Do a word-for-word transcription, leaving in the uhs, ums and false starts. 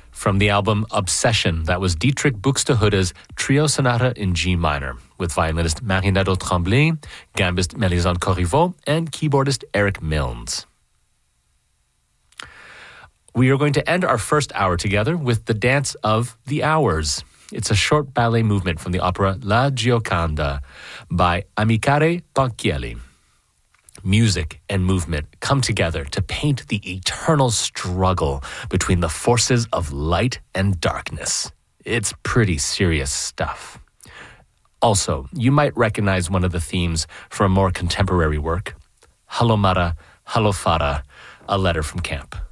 From the album Obsession, that was Dietrich Buxtehude's Trio Sonata in G minor, with violinist Marie-Nadeau Tremblay, gambist Mélisande Corriveau, and keyboardist Eric Milnes. We are going to end our first hour together with the Dance of the Hours. It's a short ballet movement from the opera La Gioconda by Amicare Ponchielli. Music and movement come together to paint the eternal struggle between the forces of light and darkness. It's pretty serious stuff. Also, you might recognize one of the themes from a more contemporary work, Halomara, Halofara, A Letter from Camp.